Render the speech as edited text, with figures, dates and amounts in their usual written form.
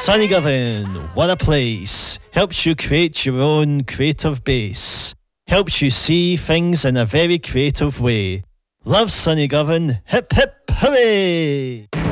Sunnygovan, what a place. Helps you create your own creative base. Helps you see things in a very creative way. Love Sunnygovan, hip hip hooray!